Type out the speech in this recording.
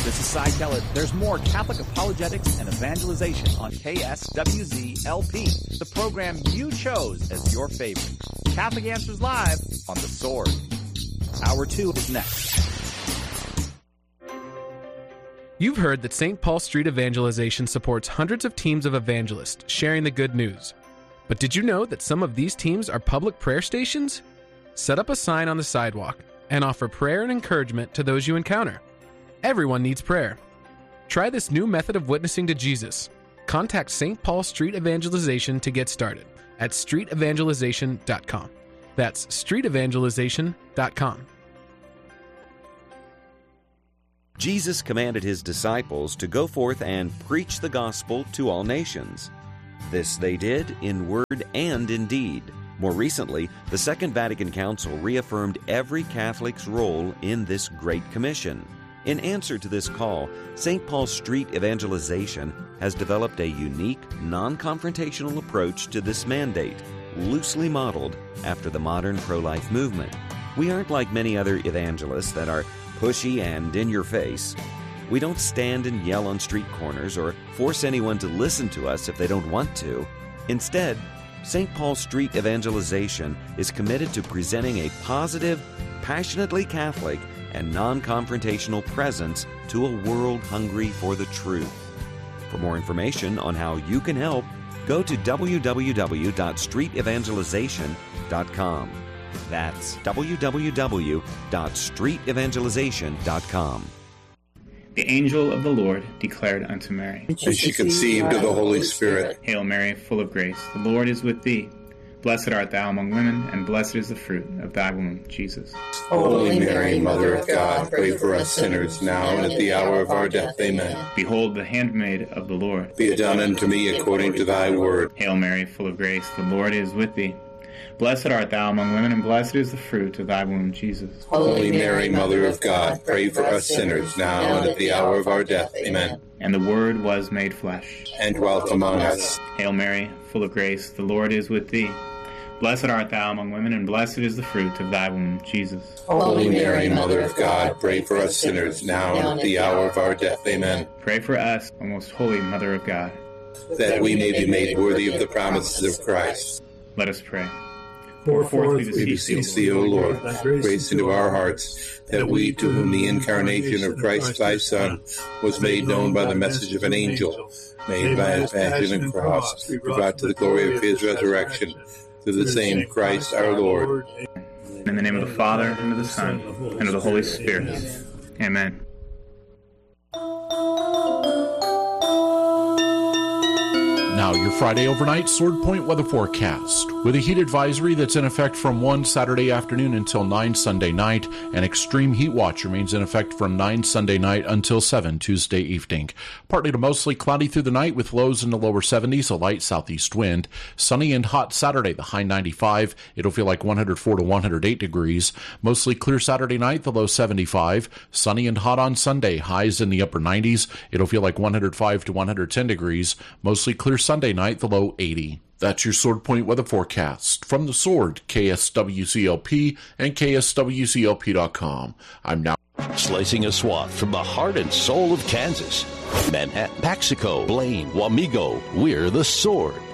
This is Cy Kellett. There's more Catholic apologetics and evangelization on KSWZ-LP, the program you chose as your favorite. Catholic Answers Live on The Sword. Hour 2 is next. You've heard that St. Paul Street Evangelization supports hundreds of teams of evangelists sharing the good news. But did you know that some of these teams are public prayer stations? Set up a sign on the sidewalk and offer prayer and encouragement to those you encounter. Everyone needs prayer. Try this new method of witnessing to Jesus. Contact St. Paul Street Evangelization to get started at streetevangelization.com. That's streetevangelization.com. Jesus commanded his disciples to go forth and preach the gospel to all nations. This they did in word and in deed. More recently, the Second Vatican Council reaffirmed every Catholic's role in this Great Commission. In answer to this call, St. Paul Street Evangelization has developed a unique, non-confrontational approach to this mandate, loosely modeled after the modern pro-life movement. We aren't like many other evangelists that are pushy and in your face. We don't stand and yell on street corners or force anyone to listen to us if they don't want to. Instead, St. Paul Street Evangelization is committed to presenting a positive, passionately Catholic, and non-confrontational presence to a world hungry for the truth. For more information on how you can help, go to www.streetevangelization.com. That's www.streetevangelization.com. The angel of the Lord declared unto Mary, and she conceived of the Holy Spirit. Hail Mary, full of grace, the Lord is with thee. Blessed art thou among women, and blessed is the fruit of thy womb, Jesus. Holy Mary, Mother of God, pray for us sinners, now and at the hour of our death. Amen. Behold, the handmaid of the Lord. Be it done unto me according to thy word. Hail Mary, full of grace, the Lord is with thee. Blessed art thou among women, and blessed is the fruit of thy womb, Jesus. Holy Mary, Mother of God, pray for us sinners, now and at the hour of our death. Amen. And the Word was made flesh, and dwelt among us. Hail Mary, full of grace, the Lord is with thee. Blessed art thou among women, and blessed is the fruit of thy womb, Jesus. Holy Mary, Mother of God, pray for us sinners, now and at the hour of our death. Amen. Pray for us, O most holy Mother of God, that we may be made worthy of the promises of Christ. Let us pray. Pour forth, we beseech thee, O Lord, grace into our hearts, that we, to whom the incarnation of Christ thy Son was made known by the message of an angel, made by his passion and cross, be brought to the glory of his resurrection, through the same Christ our Lord. In the name of the Father, and of the Son, and of the Holy Spirit. Amen. Now your Friday overnight Sword Point weather forecast. With a heat advisory that's in effect from 1 Saturday afternoon until 9 Sunday night, an extreme heat watch remains in effect from 9 Sunday night until 7 Tuesday evening. Partly to mostly cloudy through the night with lows in the lower 70s, a light southeast wind. Sunny and hot Saturday, the high 95. It'll feel like 104 to 108 degrees. Mostly clear Saturday night, the low 75. Sunny and hot on Sunday, highs in the upper 90s. It'll feel like 105 to 110 degrees. Mostly clear Sunday night, the low 80. That's your Sword Point weather forecast. From the Sword, KSWCLP and KSWCLP.com. I'm now slicing a swath from the heart and soul of Kansas. Manhattan, Paxico, Blaine, Wamego, we're the Sword.